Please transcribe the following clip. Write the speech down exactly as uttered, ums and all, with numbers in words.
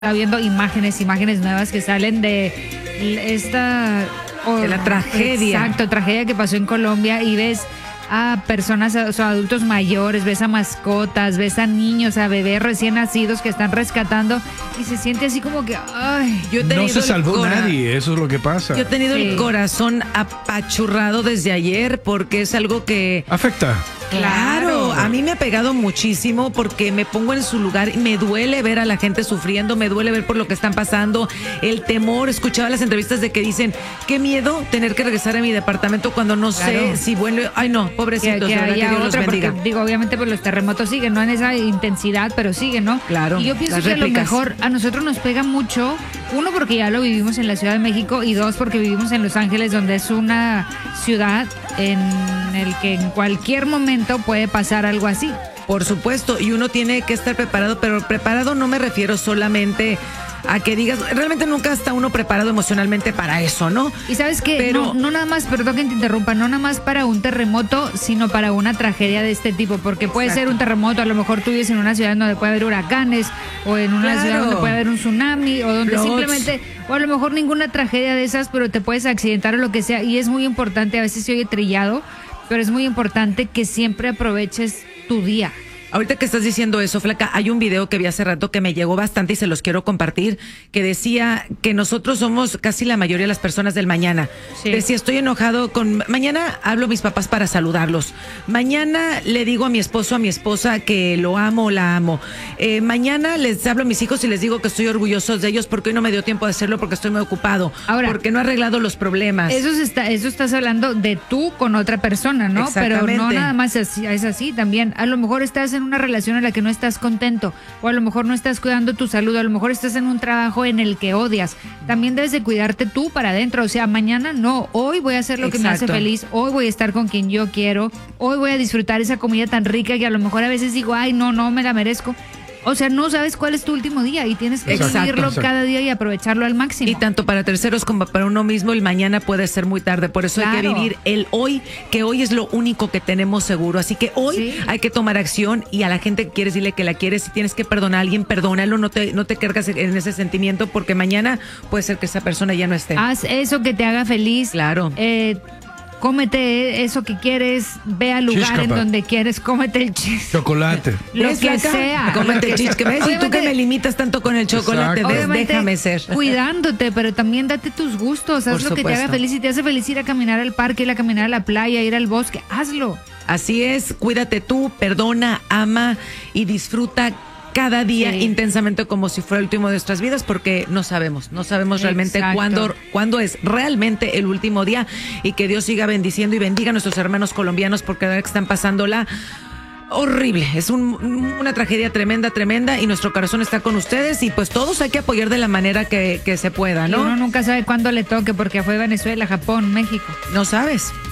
Está viendo imágenes, imágenes nuevas que salen de esta... Oh, de la tragedia. Exacto, tragedia que pasó en Colombia y ves a personas, o sea, adultos mayores, ves a mascotas, ves a niños, a bebés recién nacidos que están rescatando y se siente así como que, ay. Yo he tenido no se salvó cora- nadie, eso es lo que pasa. Yo he tenido Sí. el corazón apachurrado desde ayer porque es algo que... Afecta. Claro, a mí me ha pegado muchísimo porque me pongo en su lugar y me duele ver a la gente sufriendo, me duele ver por lo que están pasando, el temor. Escuchaba las entrevistas de que dicen, qué miedo tener que regresar a mi departamento cuando no Claro. sé si vuelve. Ay, no, Que, pobrecitos, que de verdad, que haya Dios los otra, bendiga. porque digo, obviamente pues los terremotos siguen, no en esa intensidad, pero siguen, ¿no? Claro, Y yo pienso las que a lo réplicas. mejor a nosotros nos pega mucho, uno porque ya lo vivimos en la Ciudad de México y dos porque vivimos en Los Ángeles, donde es una ciudad en el que en cualquier momento puede pasar algo así. Por supuesto, y uno tiene que estar preparado, pero preparado no me refiero solamente a que digas, realmente nunca está uno preparado emocionalmente para eso, ¿no? Y sabes que Pero- no, no nada más, perdón que te interrumpa, no nada más para un terremoto, sino para una tragedia de este tipo, porque puede Exacto. ser un terremoto, a lo mejor tú vives en una ciudad donde puede haber huracanes, o en una Claro. ciudad donde puede haber un tsunami, o donde Floods. simplemente, o a lo mejor ninguna tragedia de esas, pero te puedes accidentar o lo que sea, y es muy importante, a veces se oye trillado, pero es muy importante que siempre aproveches tu día. Ahorita que estás diciendo eso, Flaca, hay un video que vi hace rato que me llegó bastante y se los quiero compartir, que decía que nosotros somos casi la mayoría de las personas del mañana. Sí. Decía, estoy enojado con... Mañana hablo a mis papás para saludarlos. Mañana le digo a mi esposo, a mi esposa que lo amo o la amo. Eh, mañana les hablo a mis hijos y les digo que estoy orgulloso de ellos porque hoy no me dio tiempo de hacerlo porque estoy muy ocupado. Ahora, porque no he arreglado los problemas. Eso se está, eso estás hablando de tú con otra persona, ¿no? Pero no Exactamente. nada más es, es así también. A lo mejor estás en una relación en la que no estás contento, o a lo mejor no estás cuidando tu salud, a lo mejor estás en un trabajo en el que odias. También debes de cuidarte tú para adentro. O sea, mañana no, hoy voy a hacer lo que me hace Exacto. feliz, hoy voy a estar con quien yo quiero, hoy voy a disfrutar esa comida tan rica que a lo mejor a veces digo, ay, no, no me la merezco. O sea, no sabes cuál es tu último día y tienes que Exacto. vivirlo Exacto. cada día y aprovecharlo al máximo. Y tanto para terceros como para uno mismo, el mañana puede ser muy tarde. Por eso hay que Claro. vivir el hoy, que hoy es lo único que tenemos seguro. Así que hoy Sí. hay que tomar acción y a la gente que quieres decirle que la quieres. Si tienes que perdonar a alguien, perdónalo. No te, no te cargas en ese sentimiento porque mañana puede ser que esa persona ya no esté. Haz eso que te haga feliz. Claro. Eh, cómete eso que quieres, ve al lugar Chiscapa. en donde quieres, cómete el chis. Chocolate. Lo ¿Ves, que Flaca? sea. Cómete Lo que chisque. sea. ¿Ves? Y tú que Obviamente- me limitas tanto con el chocolate, Exacto. ¿ves? Obviamente, Déjame ser. cuidándote, pero también date tus gustos, haz Por lo que te haga supuesto. feliz. Si te hace feliz ir a caminar al parque, ir a caminar a la playa, ir al bosque, hazlo. Así es, cuídate tú, perdona, ama y disfruta cada día Sí. intensamente como si fuera el último de nuestras vidas porque no sabemos, no sabemos realmente Exacto. cuándo, cuándo es realmente el último día y que Dios siga bendiciendo y bendiga a nuestros hermanos colombianos porque la verdad que están pasándola horrible, es un- una tragedia tremenda, tremenda y nuestro corazón está con ustedes y pues todos hay que apoyar de la manera que, que se pueda, Y uno ¿no? nunca sabe cuándo le toque porque fue Venezuela, Japón, México. No sabes.